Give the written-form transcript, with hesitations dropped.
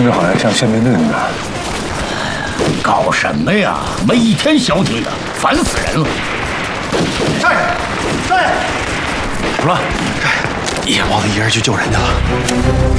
听着好像像宪兵队呢。 搞什么呀？每天消停的，烦死人了！ 上去，上去！ 怎么了？ 野猫子一人去救人去了。